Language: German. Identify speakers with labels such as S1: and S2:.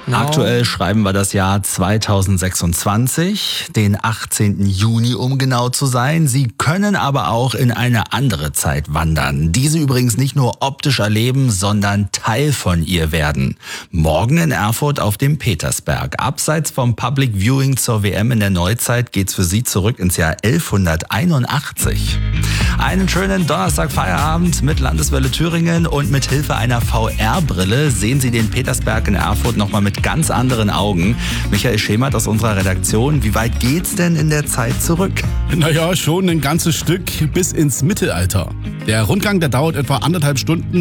S1: Aktuell schreiben wir das Jahr 2026, den 18. Juni, um genau zu sein. Sie können aber auch in eine andere Zeit wandern. Diese übrigens nicht nur optisch erleben, sondern Teil von ihr werden. Morgen in Erfurt auf dem Petersberg. Abseits vom Public Viewing zur WM in der Neuzeit geht's für Sie zurück ins Jahr 1181. Einen schönen Donnerstag-Feierabend mit Landeswelle Thüringen und mit Hilfe einer VR-Brille sehen Sie den Petersberg in Erfurt nochmal mit ganz anderen Augen. Michael Schemert aus unserer Redaktion, wie weit geht's denn in der Zeit zurück?
S2: Naja, schon ein ganzes Stück bis ins Mittelalter. Der Rundgang, der dauert etwa 1,5 Stunden.